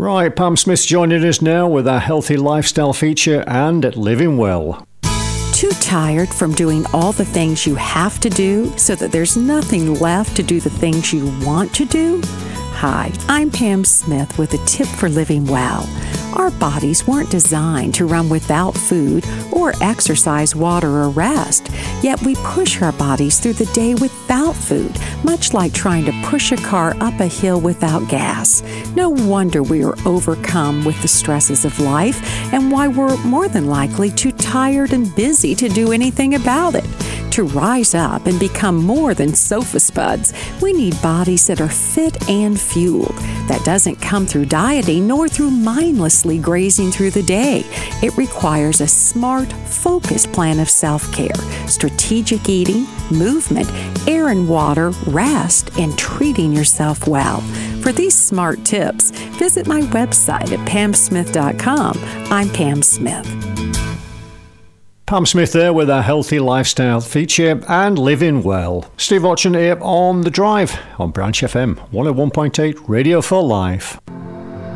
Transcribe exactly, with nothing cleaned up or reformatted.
Right, Pam Smith's joining us now with our healthy lifestyle feature and Living Well. Too tired from doing all the things you have to do so that there's nothing left to do the things you want to do? Hi, I'm Pam Smith with a tip for living well. Our bodies weren't designed to run without food or exercise, water, or rest. Yet we push our bodies through the day without food, much like trying to push a car up a hill without gas. No wonder we are overcome with the stresses of life and why we're more than likely too tired and busy to do anything about it. To rise up and become more than sofa spuds, we need bodies that are fit and fueled. That doesn't come through dieting nor through mindlessly grazing through the day. It requires a smart, focused plan of self-care, strategic eating, movement, air and water, rest, and treating yourself well. For these smart tips, visit my website at pam smith dot com. I'm Pam Smith. Pam Smith there with our healthy lifestyle feature and Living Well. Steve Watson here on The Drive on Branch F M one oh one point eight Radio for Life.